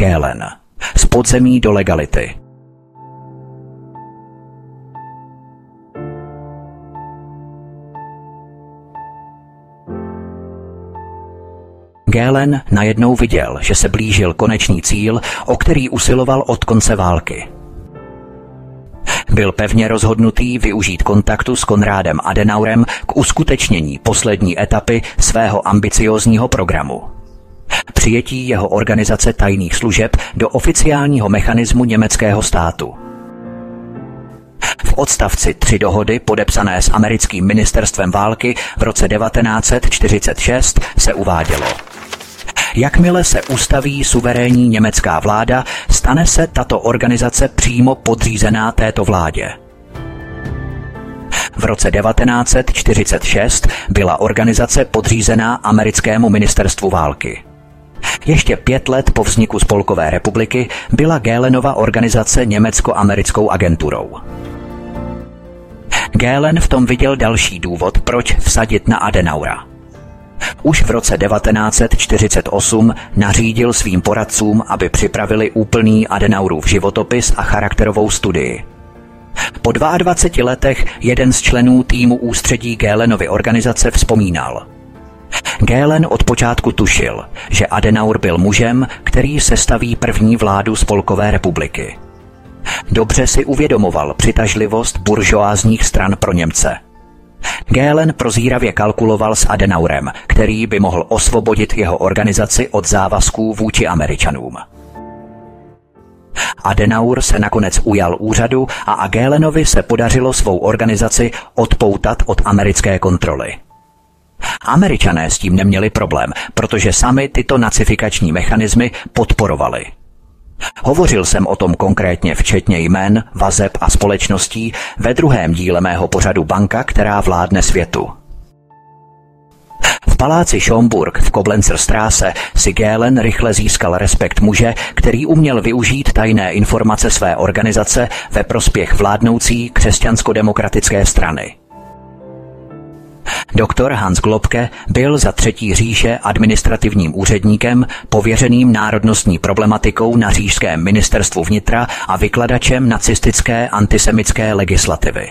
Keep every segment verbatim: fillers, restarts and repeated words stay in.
Gehlen. Z podzemí do legality. Gehlen najednou viděl, že se blížil konečný cíl, o který usiloval od konce války. Byl pevně rozhodnutý využít kontaktu s Konrádem Adenaurem k uskutečnění poslední etapy svého ambiciózního programu. Přijetí jeho organizace tajných služeb do oficiálního mechanismu německého státu. V odstavci tři dohody podepsané s americkým ministerstvem války v roce devatenáct set čtyřicet šest se uvádělo: jakmile se ustaví suverénní německá vláda, stane se tato organizace přímo podřízená této vládě. V roce devatenáct set čtyřicet šest byla organizace podřízená americkému ministerstvu války. Ještě pět let po vzniku Spolkové republiky byla Gehlenova organizace německo-americkou agenturou. Gehlen v tom viděl další důvod, proč vsadit na Adenaura. Už v roce devatenáct set čtyřicet osm nařídil svým poradcům, aby připravili úplný Adenaurův životopis a charakterovou studii. Po dvaadvaceti letech jeden z členů týmu ústředí Gehlenovy organizace vzpomínal: Gehlen od počátku tušil, že Adenaur byl mužem, který sestaví první vládu Spolkové republiky. Dobře si uvědomoval přitažlivost buržoázních stran pro Němce. Gehlen prozíravě kalkuloval s Adenaurem, který by mohl osvobodit jeho organizaci od závazků vůči Američanům. Adenaur se nakonec ujal úřadu a Gehlenovi se podařilo svou organizaci odpoutat od americké kontroly. Američané s tím neměli problém, protože sami tyto nacifikační mechanismy podporovali. Hovořil jsem o tom konkrétně včetně jmen, vazeb a společností ve druhém díle mého pořadu Banka, která vládne světu. V paláci Schomburg v Koblenzer Straße si Gehlen rychle získal respekt muže, který uměl využít tajné informace své organizace ve prospěch vládnoucí křesťansko-demokratické strany. Doktor Hans Globke byl za Třetí říše administrativním úředníkem pověřeným národnostní problematikou na říšském ministerstvu vnitra a vykladačem nacistické antisemické legislativy.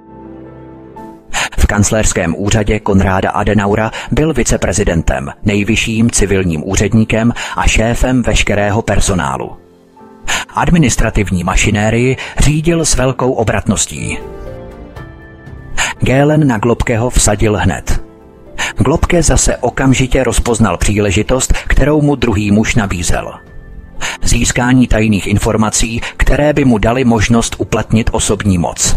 V kancléřském úřadě Konráda Adenaura byl viceprezidentem, nejvyšším civilním úředníkem a šéfem veškerého personálu. Administrativní mašinérii řídil s velkou obratností. Gehlen na Globkeho vsadil hned. Globke zase okamžitě rozpoznal příležitost, kterou mu druhý muž nabízel. Získání tajných informací, které by mu dali možnost uplatnit osobní moc.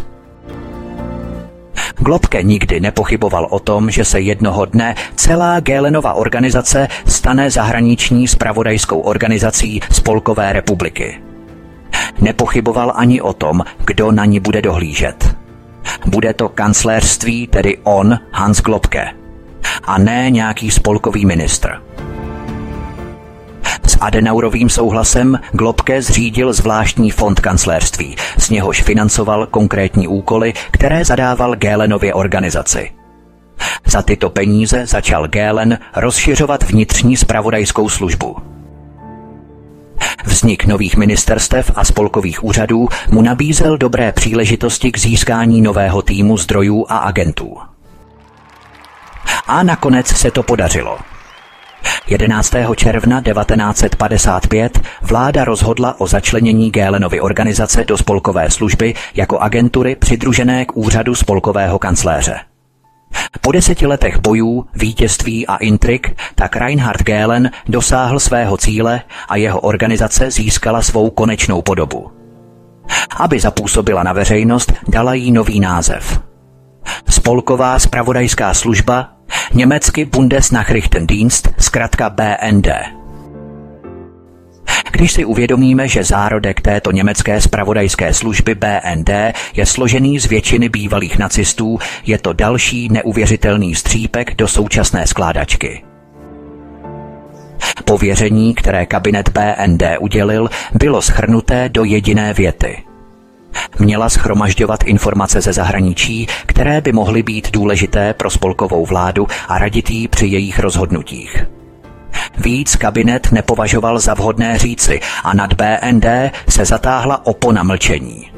Globke nikdy nepochyboval o tom, že se jednoho dne celá Gehlenova organizace stane zahraniční zpravodajskou organizací Spolkové republiky. Nepochyboval ani o tom, kdo na ní bude dohlížet. Bude to kancléřství, tedy on, Hans Globke, a ne nějaký spolkový ministr. S Adenaurovým souhlasem Globke zřídil zvláštní fond kancléřství, z něhož financoval konkrétní úkoly, které zadával Gehlenově organizaci. Za tyto peníze začal Gehlen rozšiřovat vnitřní zpravodajskou službu. Vznik nových ministerstev a spolkových úřadů mu nabízel dobré příležitosti k získání nového týmu zdrojů a agentů. A nakonec se to podařilo. jedenáctého června devatenáct set padesát pět vláda rozhodla o začlenění Gehlenovy organizace do spolkové služby jako agentury přidružené k úřadu spolkového kancléře. Po deseti letech bojů, vítězství a intrik tak Reinhard Gehlen dosáhl svého cíle a jeho organizace získala svou konečnou podobu. Aby zapůsobila na veřejnost, dala jí nový název. Spolková zpravodajská služba, německy Bundesnachrichtendienst, zkratka B N D. Když si uvědomíme, že zárodek této německé zpravodajské služby B N D je složený z většiny bývalých nacistů, je to další neuvěřitelný střípek do současné skládačky. Pověření, které kabinet B N D udělil, bylo shrnuté do jediné věty. Měla shromažďovat informace ze zahraničí, které by mohly být důležité pro spolkovou vládu a radit jí při jejich rozhodnutích. Víc kabinet nepovažoval za vhodné říci a nad B N D se zatáhla opona mlčení.